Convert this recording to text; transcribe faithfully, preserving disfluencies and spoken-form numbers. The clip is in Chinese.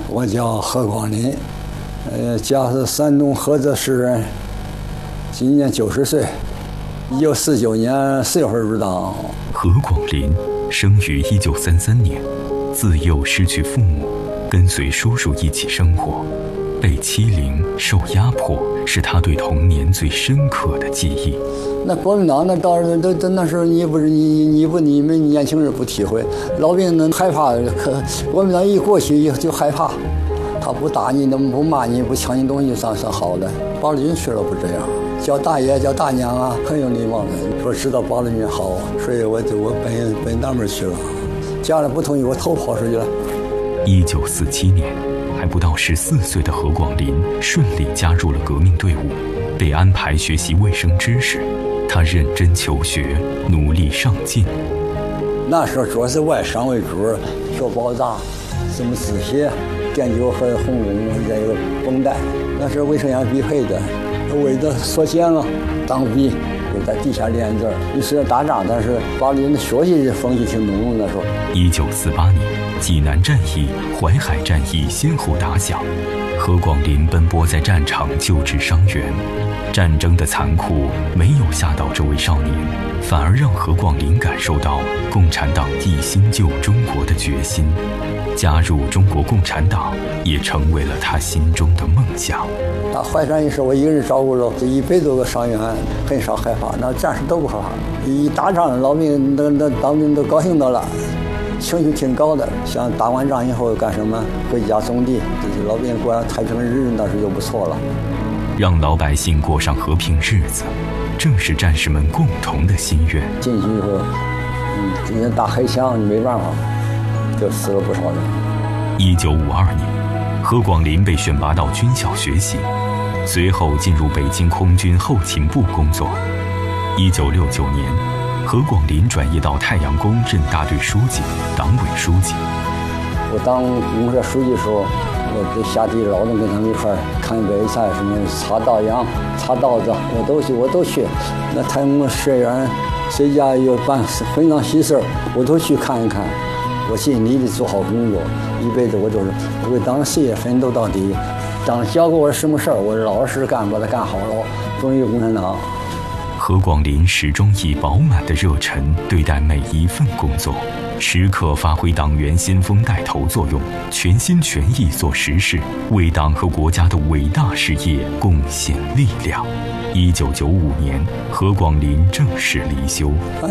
我叫何光林，呃，家是山东菏泽市人，今年九十岁，一九四九年四月份入党。 何广林生于一九三三年，自幼失去父母，跟随叔叔一起生活，被欺凌、受压迫是他对童年最深刻的记忆。 那国民党那到都都那时候你不是你你不你们年轻人不体会，老兵能害怕，可国民党一过去就害怕，他不打你，那么不骂你，不抢你东西算算好的。八路军去了不这样，叫大爷叫大娘啊，很有礼貌的，说知道八路军好，所以我就我奔奔南边去了，家里不同意，我偷跑出去了。 一九四七年，还不到十四岁的何广林顺利加入了革命队伍，被安排学习卫生知识。他认真求学，努力上进。 那时候主要是外伤为主，学包扎、怎么止血、电灸和红肿这个绷带，那是卫生员必备的。为了缩减了，当兵就在地下练字。你虽然打仗，但是八路军的学习风气挺浓的。那时候， 一九四八年，济南战役、淮海战役先后打响，何广林奔波在战场救治伤员。战争的残酷没有吓倒这位少年，反而让何广林感受到共产党一心救中国的决心。加入中国共产党也成为了他心中的梦想。 打淮战役时，我一个人照顾了这一百多个伤员，很少害怕。那战士都不害怕，一打仗，老兵那那当兵都高兴到了，情绪挺高的。像打完仗以后干什么？回家种地，这些老兵过上太平日子，那是就不错了。 让老百姓过上和平日子，正是战士们共同的心愿。 进去以后，嗯，今天打黑枪，你没办法，就死了不少人。 一九五二年，何广林被选拔到军校学习，随后进入北京空军后勤部工作。一九六九年，何广林转业到太阳宫任大队书记、党委书记。 我当公社书记的时候，我得下地劳动，跟他们一块儿看比赛，什么插稻秧、插稻子，我都去，我都去。那太阳宫学员谁家有办婚丧喜事，我都去看一看。我尽力的做好工作，一辈子我就是为党事业奋斗到底。党交给我什么事儿，我老实干，把它干好了，忠于共产党。 何广林始终以饱满的热忱对待每一份工作，时刻发挥党员先锋带头作用，全心全意做实事，为党和国家的伟大事业贡献力量。一九九五年，何广林正式离休。